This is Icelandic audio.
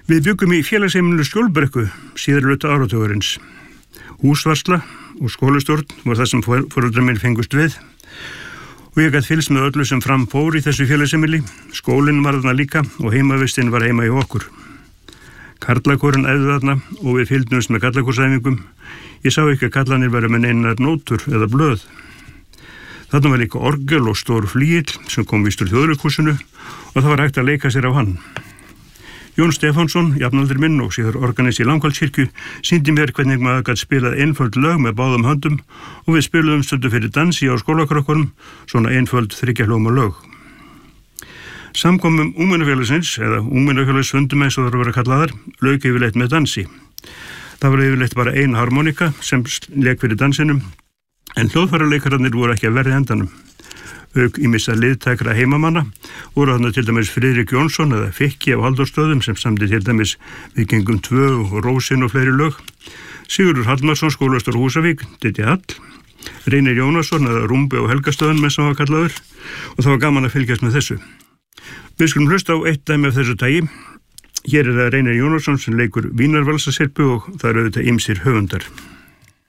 Við byggum í félagsheimilinu Skjólbrekku síðari hluta áratugurins. Húsvarsla og skólastjórn var það sem foreldrar minn fengust við og ég gat fylgst með öllu sem fram fór í þessu félagsheimili. Skólinn var þarna líka og heimavistin var heima í okkur. Karlakórinn æfði þarna og við fylgdumst með karlakórsæfingum. Ég sá ekki að kallanir væru með neinar nótur eða blöð. Þarna var líka orgel og stór flíill sem kom víst úr Þjóðleikhúsinu og það var hægt að leika sér á hann. Jón Stefánsson, jafnaldur minn og síðar organist í Langholtskirkju, sýndi mér hvernig maður gat spilað einföld lög með báðum höndum og við spiluðum stundum fyrir dansi á skólakrökkunum, svona einföld þriggjahljóma lög. Samkomum ungmennafélagsins, eða ungmennafélagsfundum eins og það voru kallaðar, lauk yfirleitt með dansi. Það var yfirleitt bara ein harmonika sem lék fyrir dansinum, en hljóðfærarleikararnir voru ekki að verri endanum. Auk ýmissa liðtækra heimamanna voru þarna til dæmis Friðrik Jónsson eða Fikki af Halldórsstöðum sem samdi til dæmis Við gengum tvö og Rósin og fleiri lög, Sigurður Hallmarsson, skólastjóri Húsavík, Diddi Hall, Reynir Jónasson eða Rúmbi á Helgastöðum með sem var kallaður og það var gaman að fylgjast með þessu. Við skulum hlusta á eitt dæmi af þessu tagi. Hér er það Reynir Jónasson sem leikur Vínarvalsasyrpu og það eru auðvitað ýmsir höfundar.